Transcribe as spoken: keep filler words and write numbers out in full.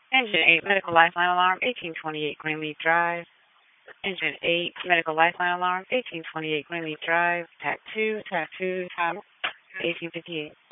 Engine eight, medical lifeline alarm, eighteen twenty-eight Greenleaf Drive. Engine eight, medical lifeline alarm, eighteen twenty-eight Greenleaf Drive. Tac two, Tac two, time eighteen fifty-eight.